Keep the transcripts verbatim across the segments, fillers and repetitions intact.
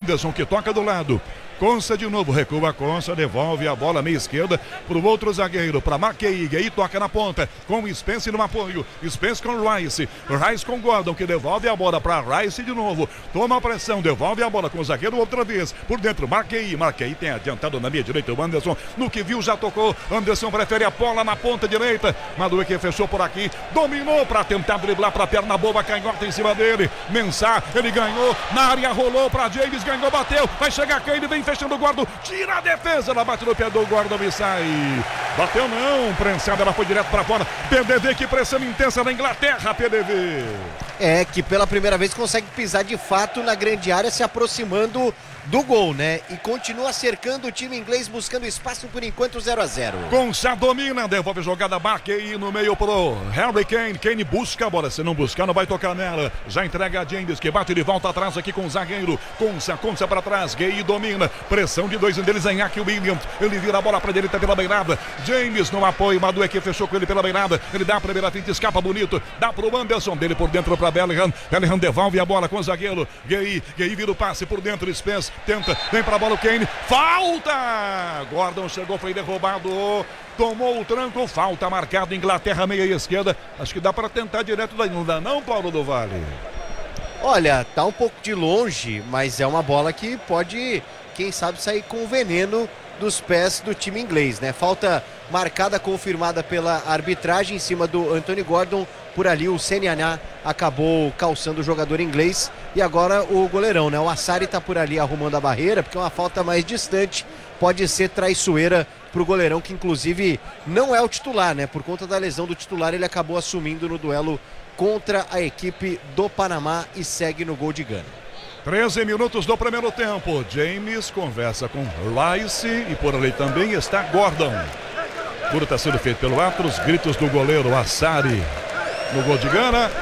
Anderson que toca do lado. Consa de novo, recua Consa, devolve a bola meia esquerda para o outro zagueiro, para Mackay, aí toca na ponta, com Spence no apoio, Spence com Rice, Rice com Gordon, que devolve a bola para Rice de novo, toma a pressão, devolve a bola com o zagueiro outra vez, por dentro, Mackay, Mackay tem adiantado na meia direita, o Anderson, no que viu já tocou, Anderson prefere a bola na ponta direita, Madueque fechou por aqui, dominou para tentar driblar para a perna boba, canhota em cima dele, Mensah, ele ganhou, na área rolou para James, ganhou, bateu, vai chegar Kane, vem fechando o guarda, tira a defesa, ela bate no pé do guarda e sai. Bateu não, prensada, ela foi direto para fora. P D V, que pressão intensa na Inglaterra, P D V. É, que pela primeira vez consegue pisar de fato na grande área, se aproximando do gol, né? E continua cercando o time inglês, buscando espaço por enquanto, zero a zero. Consa domina, devolve jogada, Mackay no meio pro Harry Kane. Kane busca a bola, se não buscar não vai tocar nela. Já entrega a James, que bate de volta atrás aqui com o zagueiro. Consa, Consa para trás, Gay domina. Pressão de dois deles em Aki Williams. Ele vira a bola pra direita pela beirada. James no apoio, Madueque fechou com ele pela beirada. Ele dá a primeira finta, escapa bonito. Dá pro Anderson, dele por dentro pra Bellingham. Bellingham devolve a bola com o zagueiro. Gay, Gay vira o passe por dentro, Spence. Tenta, vem pra bola o Kane, falta! Gordon chegou, foi derrubado, tomou o tranco, falta marcado, Inglaterra meia esquerda, acho que dá pra tentar direto daí, não dá não, Paulo do Vale? Olha, tá um pouco de longe, mas é uma bola que pode, quem sabe, sair com o veneno dos pés do time inglês, né? Falta marcada, confirmada pela arbitragem em cima do Anthony Gordon. Por ali o Senianá acabou calçando o jogador inglês. E agora o goleirão, né? O Assari tá por ali arrumando a barreira, porque é uma falta mais distante. Pode ser traiçoeira pro goleirão, que inclusive não é o titular, né? Por conta da lesão do titular, ele acabou assumindo no duelo contra a equipe do Panamá e segue no gol de Gana. treze minutos do primeiro tempo. James conversa com Rice e por ali também está Gordon. Tudo está sendo feito pelo árbitro, os gritos do goleiro Assari no gol de Gana.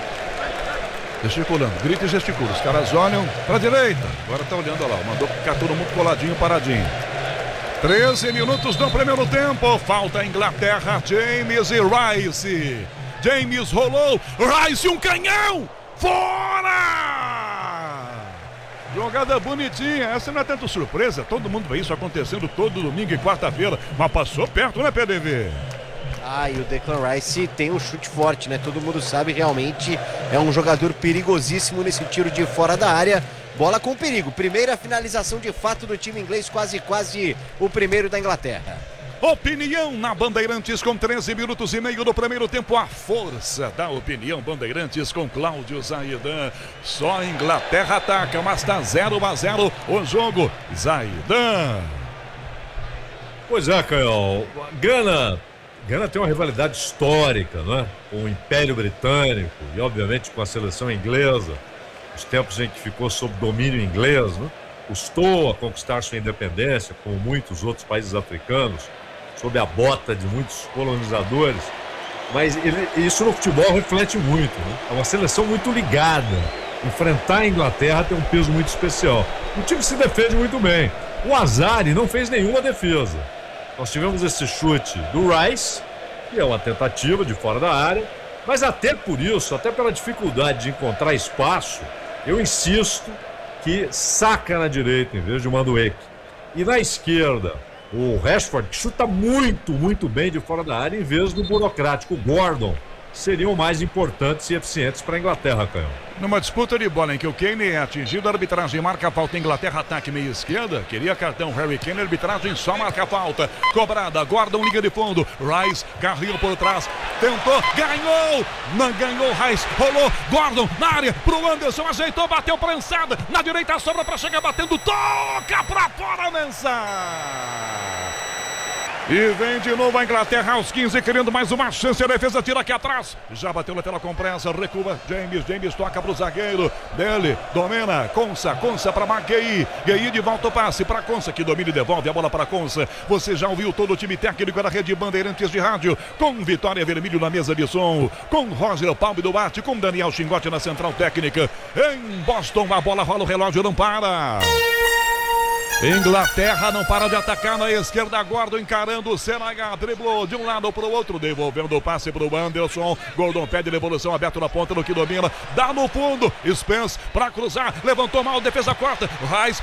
Gesticulando, grita e gesticula. Os caras olham para a direita. Agora está olhando lá, mandou ficar todo mundo coladinho, paradinho. treze minutos do primeiro tempo. Falta a Inglaterra, James e Rice. James rolou, Rice um canhão! Fora! Jogada bonitinha, essa não é tanto surpresa, todo mundo vê isso acontecendo todo domingo e quarta-feira, mas passou perto, né, P D V? Ah, e o Declan Rice tem um chute forte, né? Todo mundo sabe, realmente é um jogador perigosíssimo nesse tiro de fora da área. Bola com perigo, primeira finalização de fato do time inglês, quase, quase o primeiro da Inglaterra. Opinião na Bandeirantes com treze minutos e meio do primeiro tempo. A força da opinião Bandeirantes com Cláudio Zaidan. Só a Inglaterra ataca, mas está zero a zero o jogo. Zaidan. Pois é, Canhão. Gana, Gana tem uma rivalidade histórica, né? Com o Império Britânico e, obviamente, com a seleção inglesa. Os tempos em que ficou sob domínio inglês, né? Custou a conquistar sua independência, como muitos outros países africanos, sob a bota de muitos colonizadores, mas ele, isso no futebol reflete muito, né? É uma seleção muito ligada. Enfrentar a Inglaterra tem um peso muito especial. O time se defende muito bem. O Assari não fez nenhuma defesa. Nós tivemos esse chute do Rice, que é uma tentativa de fora da área, mas até por isso, até pela dificuldade de encontrar espaço, eu insisto que saca na direita em vez de Madueque. E na esquerda, o Rashford, que chuta muito, muito bem de fora da área, em vez do burocrático Gordon, seriam mais importantes e eficientes para a Inglaterra, Canhão. Numa disputa de bola em que o Kane é atingido, a arbitragem marca a falta. Inglaterra ataque meia esquerda, queria cartão Harry Kane, a arbitragem só marca a falta. Cobrada, Gordon liga de fundo, Rice, carrinho por trás, tentou, ganhou, não ganhou, Rice, rolou, Gordon na área, pro Anderson, ajeitou, bateu prensada, na direita sobra para chegar batendo, toca pra fora, Mensah! E vem de novo a Inglaterra aos quinze, querendo mais uma chance. A defesa tira aqui atrás. Já bateu na tela com pressa, recua. James, James toca pro zagueiro. Dele, domina. Consa, Consa para Mackay. Gay de volta o passe para Consa, que domina e devolve a bola para Consa. Você já ouviu todo o time técnico da Rede Bandeirantes de Rádio. Com Vitória Vermelho na mesa de som. Com Roger Palme do Bate. Com Daniel Chingote na central técnica. Em Boston, a bola rola, o relógio não para. Inglaterra não para de atacar na esquerda, Gordon encarando o Senegal, driblou de um lado para o outro, devolvendo o passe para o Anderson. Gordon pede devolução, aberto na ponta no que domina, dá no fundo, Spence para cruzar, levantou mal, defesa corta, Rice